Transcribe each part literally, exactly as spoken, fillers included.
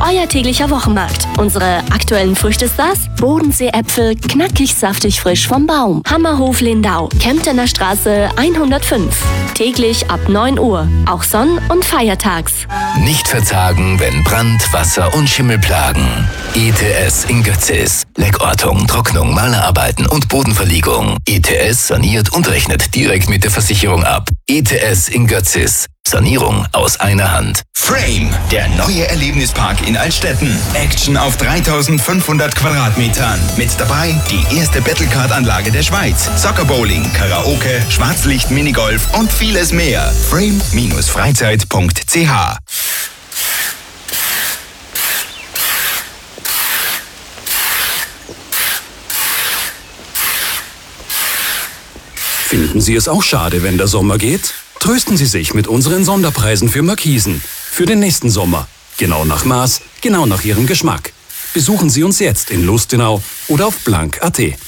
euer täglicher Wochenmarkt. Unsere aktuellen Früchtestars: Bodensee-Äpfel, knackig saftig frisch vom Baum. Hammerhof Lindau, Kemptener Straße hundertfünf. Täglich ab neun Uhr, auch sonn- und feiertags. Nicht verzagen, wenn Brand, Wasser und Schimmel plagen. I T S in Götzis. Leckortung, Trocknung, Malerarbeiten und Bodenverlegung. I T S saniert und rechnet direkt mit der Versicherung ab. I T S in Götzis. Sanierung aus einer Hand. Frame, der neue Erlebnispark in Altstetten. Action auf dreitausendfünfhundert Quadratmetern. Mit dabei die erste Battlecard-Anlage der Schweiz. Soccer-Bowling, Karaoke, Schwarzlicht, Minigolf und vieles mehr. frame Freizeit punkt c h. Finden Sie es auch schade, wenn der Sommer geht? Trösten Sie sich mit unseren Sonderpreisen für Markisen. Für den nächsten Sommer. Genau nach Maß, genau nach Ihrem Geschmack. Besuchen Sie uns jetzt in Lustenau oder auf blank punkt a t.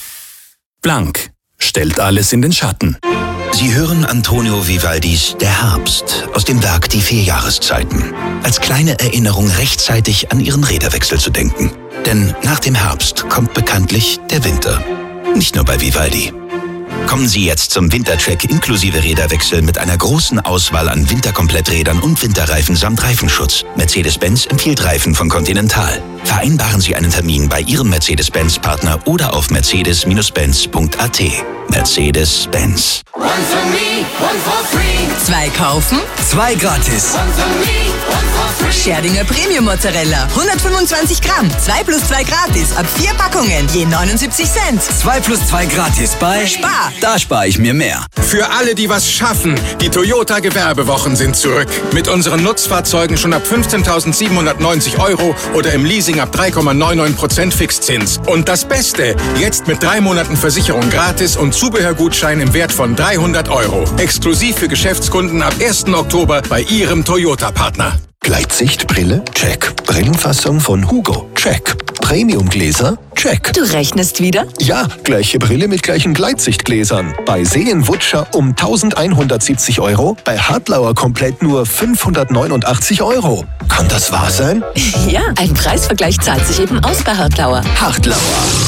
Blank stellt alles in den Schatten. Sie hören Antonio Vivaldis Der Herbst aus dem Werk Die vier Jahreszeiten. Als kleine Erinnerung rechtzeitig an Ihren Räderwechsel zu denken. Denn nach dem Herbst kommt bekanntlich der Winter. Nicht nur bei Vivaldi. Kommen Sie jetzt zum Wintercheck inklusive Räderwechsel mit einer großen Auswahl an Winterkompletträdern und Winterreifen samt Reifenschutz. Mercedes-Benz empfiehlt Reifen von Continental. Vereinbaren Sie einen Termin bei Ihrem Mercedes-Benz-Partner oder auf mercedes Benz punkt a t. Mercedes-Benz. One for me, one for free. Zwei kaufen, Zwei gratis. One for me, one for free. Scherdinger Premium Mozzarella. hundertfünfundzwanzig Gramm. Zwei plus zwei gratis. Ab vier Packungen. Je neunundsiebzig Cent. Zwei plus zwei gratis bei Spar. Da spare ich mir mehr. Für alle, die was schaffen, die Toyota Gewerbewochen sind zurück. Mit unseren Nutzfahrzeugen schon ab fünfzehntausendsiebenhundertneunzig Euro oder im Leasing ab drei Komma neunundneunzig Prozent Fixzins. Und das Beste, jetzt mit drei Monaten Versicherung gratis und Zubehörgutschein im Wert von dreihundert Euro. Exklusiv für Geschäftskunden ab ersten Oktober bei Ihrem Toyota-Partner. Gleitsichtbrille? Check. Brillenfassung von Hugo? Check. Premiumgläser? Check. Du rechnest wieder? Ja, gleiche Brille mit gleichen Gleitsichtgläsern. Bei Seenwutscher um eintausendeinhundertsiebzig Euro, bei Hartlauer komplett nur fünfhundertneunundachtzig Euro. Kann das wahr sein? Ja, ein Preisvergleich zahlt sich eben aus bei Hartlauer. Hartlauer.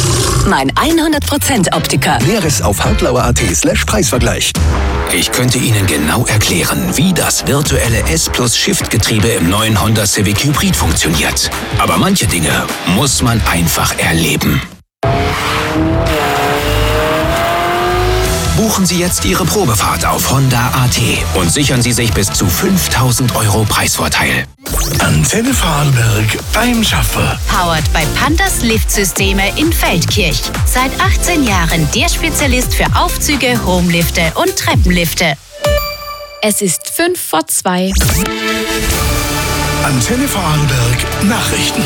Mein hundert Prozent Optiker. Näheres auf hartlauer punkt a t slash Preisvergleich. Ich könnte Ihnen genau erklären, wie das virtuelle S-Plus-Shift-Getriebe im neuen Honda Civic Hybrid funktioniert. Aber manche Dinge muss man einfach erleben. Buchen Sie jetzt Ihre Probefahrt auf Honda punkt a t und sichern Sie sich bis zu fünftausend Euro Preisvorteil. Antenne Vorarlberg beim Schaffer. Powered by Pandas Liftsysteme in Feldkirch. Seit achtzehn Jahren der Spezialist für Aufzüge, Homelifte und Treppenlifte. Es ist fünf vor zwei. Antenne Vorarlberg Nachrichten.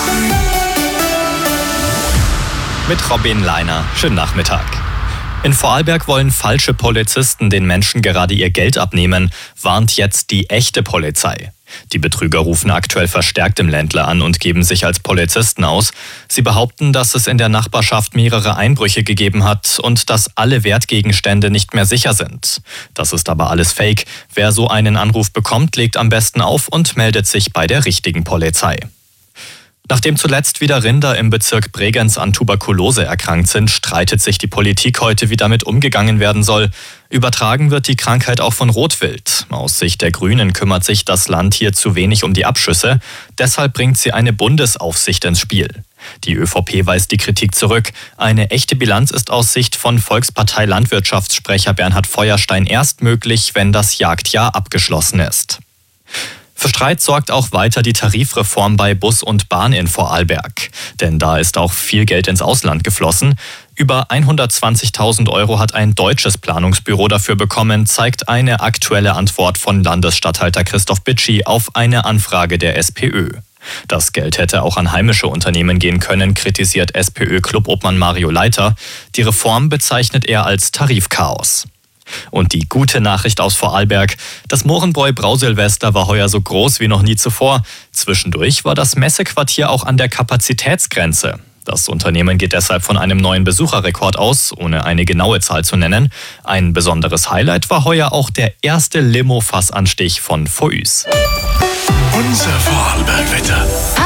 Mit Robin Leiner. Schönen Nachmittag. In Vorarlberg wollen falsche Polizisten den Menschen gerade ihr Geld abnehmen, warnt jetzt die echte Polizei. Die Betrüger rufen aktuell verstärkt im Ländle an und geben sich als Polizisten aus. Sie behaupten, dass es in der Nachbarschaft mehrere Einbrüche gegeben hat und dass alle Wertgegenstände nicht mehr sicher sind. Das ist aber alles Fake. Wer so einen Anruf bekommt, legt am besten auf und meldet sich bei der richtigen Polizei. Nachdem zuletzt wieder Rinder im Bezirk Bregenz an Tuberkulose erkrankt sind, streitet sich die Politik heute, wie damit umgegangen werden soll. Übertragen wird die Krankheit auch von Rotwild. Aus Sicht der Grünen kümmert sich das Land hier zu wenig um die Abschüsse. Deshalb bringt sie eine Bundesaufsicht ins Spiel. Die ÖVP weist die Kritik zurück. Eine echte Bilanz ist aus Sicht von Volkspartei Landwirtschaftssprecher Bernhard Feuerstein erst möglich, wenn das Jagdjahr abgeschlossen ist. Für Streit sorgt auch weiter die Tarifreform bei Bus und Bahn in Vorarlberg. Denn da ist auch viel Geld ins Ausland geflossen. Über hundertzwanzigtausend Euro hat ein deutsches Planungsbüro dafür bekommen, zeigt eine aktuelle Antwort von Landesstatthalter Christoph Bitschi auf eine Anfrage der SPÖ. Das Geld hätte auch an heimische Unternehmen gehen können, kritisiert SPÖ-Clubobmann Mario Leiter. Die Reform bezeichnet er als Tarifchaos. Und die gute Nachricht aus Vorarlberg: Das Mohrenbräu Brausilvester war heuer so groß wie noch nie zuvor. Zwischendurch war das Messequartier auch an der Kapazitätsgrenze. Das Unternehmen geht deshalb von einem neuen Besucherrekord aus, ohne eine genaue Zahl zu nennen. Ein besonderes Highlight war heuer auch der erste Limo-Fassanstich von Foüs. Unser Vorarlberg-Wetter.